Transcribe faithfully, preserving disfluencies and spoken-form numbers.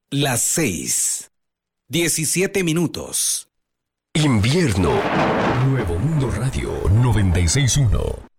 Las seis. Diecisiete minutos. Invierno. Nuevo Mundo Radio noventa y seis punto uno.